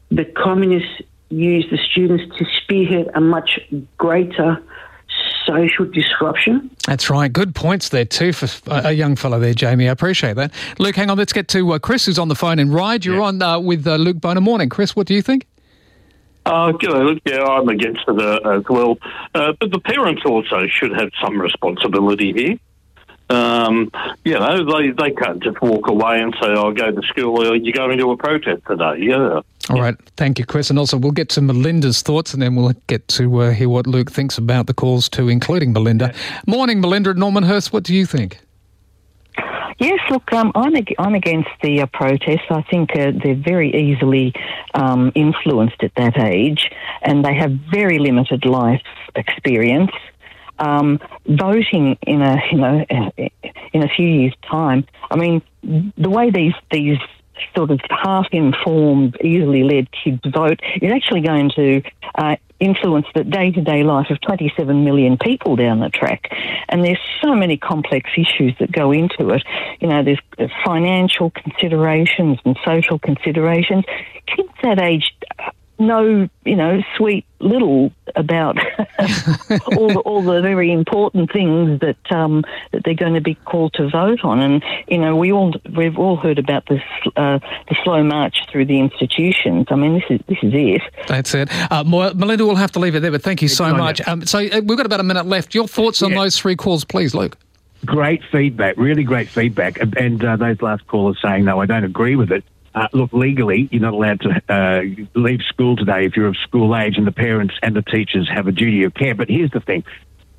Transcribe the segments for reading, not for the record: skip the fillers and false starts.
the communists used the students to spearhead a much greater social disruption. That's right. Good points there too for a young fellow there, Jamie. I appreciate that. Luke, hang on. Let's get to Chris, who's on the phone in Ryde. You're on with Luke Boner. Morning, Chris. What do you think? Good. Yeah, I'm against it as well. But the parents also should have some responsibility here. They can't just walk away and say, I'll go to school, or you're going to a protest today. Yeah. All right. Thank you, Chris. And also we'll get to Melinda's thoughts and then we'll get to hear what Luke thinks about the calls too, including Melinda. Morning, Melinda at Normanhurst. What do you think? Yes, look, I'm against the protests. I think they're very easily influenced at that age, and they have very limited life experience. Voting in a few years' time, I mean, the way these sort of half-informed, easily led kids vote is actually going to influence the day-to-day life of 27 million people down the track. And there's so many complex issues that go into it. You know, there's financial considerations and social considerations. Kids that age know, sweet little about all the very important things that they're going to be called to vote on. And we've all heard about this the slow march through the institutions. I mean, this is it. That's it. Melinda, we'll have to leave it there, but thank you so much. So we've got about a minute left. Your thoughts on those three calls, please, Luke. Great feedback, really great feedback. And those last callers saying, no, I don't agree with it. Look, legally, you're not allowed to leave school today if you're of school age, and the parents and the teachers have a duty of care. But here's the thing.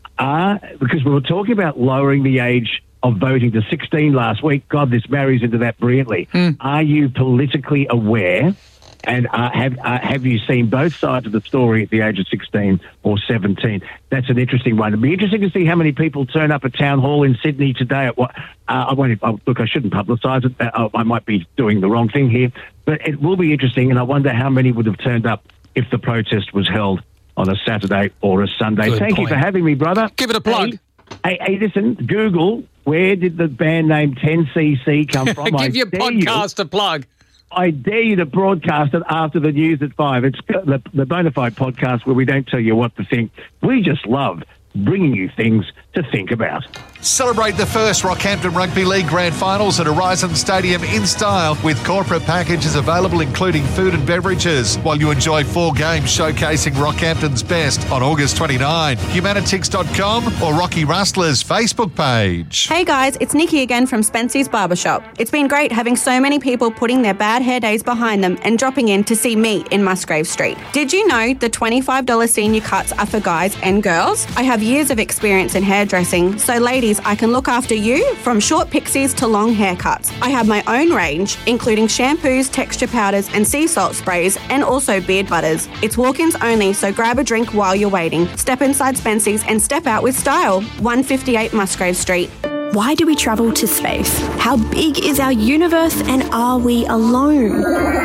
Because we were talking about lowering the age of voting to 16 last week. God, this marries into that brilliantly. Are you politically aware, and have you seen both sides of the story at the age of 16 or 17? That's an interesting one. It'd be interesting to see how many people turn up at Town Hall in Sydney today. At what? I shouldn't publicise it. I might be doing the wrong thing here. But it will be interesting, and I wonder how many would have turned up if the protest was held on a Saturday or a Sunday. Thank you for having me, brother. Give it a plug. Hey, listen, Google, where did the band name 10cc come from? Give your podcast a plug. I dare you to broadcast it after the news at 5. It's the Bonafide podcast where we don't tell you what to think. We just love bringing you things to think about. Celebrate the first Rockhampton Rugby League Grand Finals at Horizon Stadium in style with corporate packages available including food and beverages while you enjoy 4 games showcasing Rockhampton's best on August 29. Humanitix.com or Rocky Rustler's Facebook page. Hey guys, it's Nikki again from Spency's Barbershop. It's been great having so many people putting their bad hair days behind them and dropping in to see me in Musgrave Street. Did you know the $25 senior cuts are for guys and girls? I have years of experience in hairdressing, so ladies, I can look after you from short pixies to long haircuts. I have my own range, including shampoos, texture powders and sea salt sprays, and also beard butters. It's walk-ins only, so grab a drink while you're waiting. Step inside Spency's and step out with style. 158 Musgrave Street. Why do we travel to space? How big is our universe, and are we alone?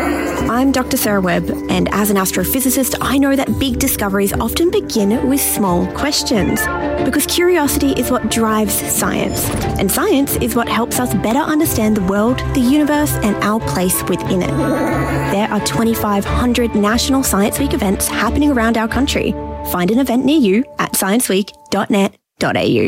I'm Dr. Sarah Webb, and as an astrophysicist, I know that big discoveries often begin with small questions. Because curiosity is what drives science, and science is what helps us better understand the world, the universe, and our place within it. There are 2,500 National Science Week events happening around our country. Find an event near you at scienceweek.net.au.